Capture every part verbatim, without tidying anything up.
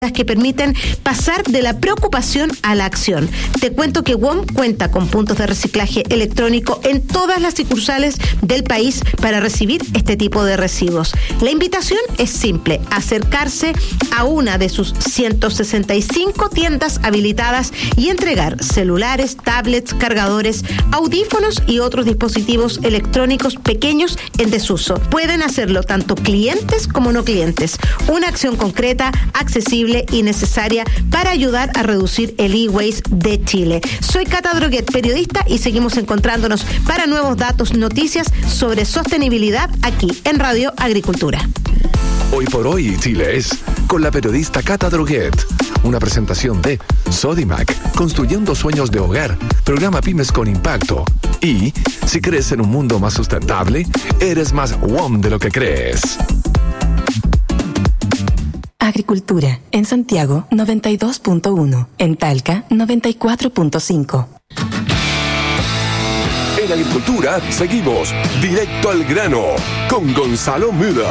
que permiten pasar de la preocupación a la acción. Te cuento que W O M cuenta con puntos de reciclaje electrónico en todas las sucursales del país para recibir este tipo de residuos. La invitación es simple: acercarse a una de sus ciento sesenta y cinco tiendas habilitadas y entregar celulares, tablets, cargadores, audífonos y otros dispositivos electrónicos pequeños en desuso. Pueden hacerlo tanto clientes como no clientes. Una acción concreta, accesible y necesaria para ayudar a reducir el e-waste de Chile. Soy Cata Droguet, periodista, y seguimos encontrándonos para nuevos datos, noticias sobre sostenibilidad aquí en Radio Agricultura. Hoy por hoy Chile es con la periodista Cata Droguet. Una presentación de Sodimac, construyendo sueños de hogar, programa Pymes con Impacto. Y si crees en un mundo más sustentable, eres más W O M de lo que crees. Agricultura, en Santiago noventa y dos punto uno, en Talca noventa y cuatro punto cinco. En Agricultura seguimos directo al grano con Gonzalo Müller.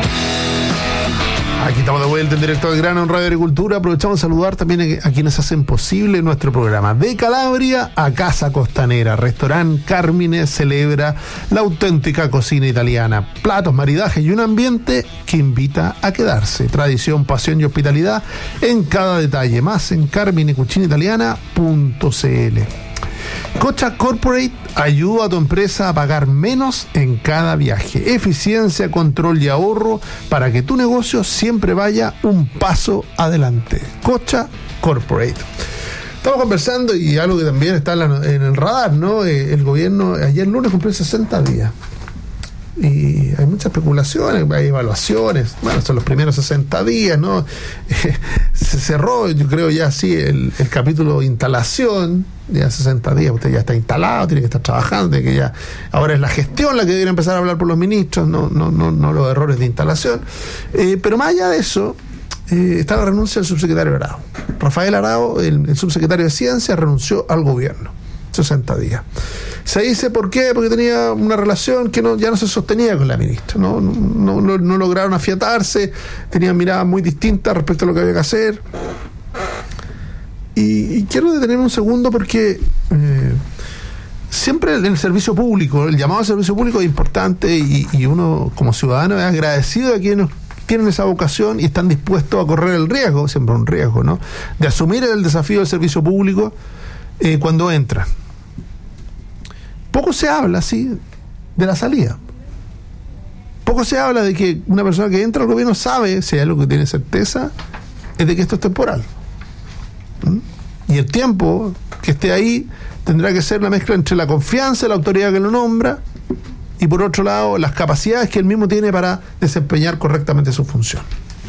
Aquí estamos de vuelta en Directo al Grano en Radio Agricultura. Aprovechamos de saludar también a quienes hacen posible nuestro programa. De Calabria a Casa Costanera, Restaurante Carmine celebra la auténtica cocina italiana. Platos, maridajes y un ambiente que invita a quedarse. Tradición, pasión y hospitalidad en cada detalle. Más en carmine cucina italiana punto c l. Cocha Corporate ayuda a tu empresa a pagar menos en cada viaje. Eficiencia, control y ahorro para que tu negocio siempre vaya un paso adelante. Cocha Corporate. Estamos conversando y algo que también está en, la, en el radar, ¿no? Eh, el gobierno ayer lunes cumplió sesenta días. Y hay muchas especulaciones, hay evaluaciones. Bueno, son los primeros sesenta días, ¿no? Eh, se cerró, yo creo, ya así el, el capítulo de instalación. Ya sesenta días, usted ya está instalado, tiene que estar trabajando, tiene que ya. Ahora es la gestión la que debe empezar a hablar por los ministros, no, no, no, no los errores de instalación. Eh, pero más allá de eso, eh, está la renuncia del subsecretario Arao. Rafael Arao, el, el subsecretario de Ciencia, renunció al gobierno. sesenta días. Se dice por qué, porque tenía una relación que no, ya no se sostenía con la ministra, ¿no? No, no, no, no lograron afiatarse, tenían miradas muy distintas respecto a lo que había que hacer. Y, y quiero detenerme un segundo porque eh, siempre en el servicio público, el llamado al servicio público es importante y, y uno como ciudadano es agradecido a quienes tienen esa vocación y están dispuestos a correr el riesgo, siempre un riesgo, ¿no?, de asumir el desafío del servicio público eh, cuando entran. Poco se habla, sí, de la salida. Poco se habla de que una persona que entra al gobierno sabe, si hay algo que tiene certeza, es de que esto es temporal. ¿Mm? Y el tiempo que esté ahí tendrá que ser la mezcla entre la confianza de la autoridad que lo nombra y, por otro lado, las capacidades que él mismo tiene para desempeñar correctamente su función.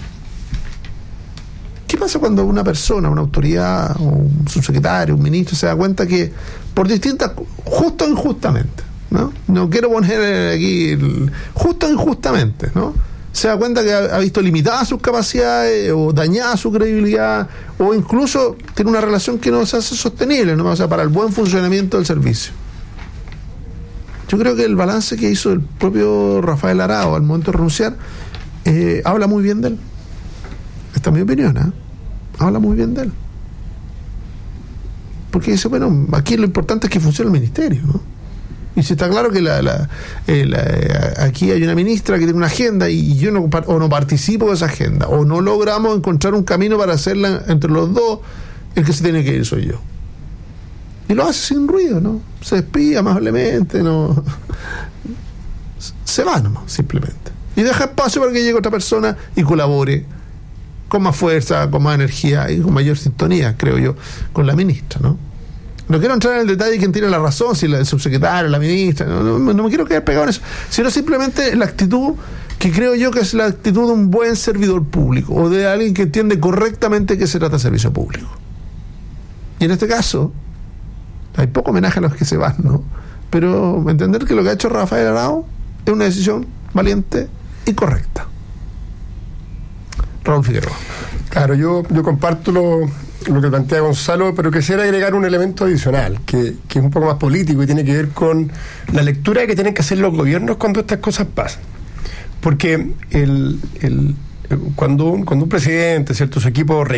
¿Qué pasa cuando una persona, una autoridad, un subsecretario, un ministro se da cuenta que por distintas, justo o injustamente, ¿no? No quiero poner aquí, el, justo o injustamente, ¿no?, se da cuenta que ha, ha visto limitadas sus capacidades o dañada su credibilidad o incluso tiene una relación que no se hace sostenible, ¿no?, o sea, para el buen funcionamiento del servicio. Yo creo que el balance que hizo el propio Rafael Arao al momento de renunciar eh, habla muy bien de él. Esta es mi opinión, ¿eh? Habla muy bien de él. Porque dice, bueno, aquí lo importante es que funcione el ministerio, ¿no? Y si está claro que la, la, eh, la, aquí hay una ministra que tiene una agenda y yo no, o no participo de esa agenda, o no logramos encontrar un camino para hacerla entre los dos, el que se tiene que ir soy yo. Y lo hace sin ruido, ¿no? Se despide amablemente, ¿no? Se va nomás, simplemente. Y deja espacio para que llegue otra persona y colabore con más fuerza, con más energía y con mayor sintonía, creo yo, con la ministra, ¿no? No quiero entrar en el detalle de quién tiene la razón, si la, el subsecretario, la ministra, no, no, no me quiero quedar pegado en eso, sino simplemente la actitud que creo yo que es la actitud de un buen servidor público o de alguien que entiende correctamente que se trata de servicio público. Y en este caso, hay poco homenaje a los que se van, ¿no? Pero entender que lo que ha hecho Rafael Arao es una decisión valiente y correcta. Raúl Figueroa. Claro, yo, yo comparto lo, lo que plantea Gonzalo, pero quisiera agregar un elemento adicional, que, que es un poco más político y tiene que ver con la lectura que tienen que hacer los gobiernos cuando estas cosas pasan. Porque el, el, cuando un, cuando un presidente, ¿cierto?, su equipo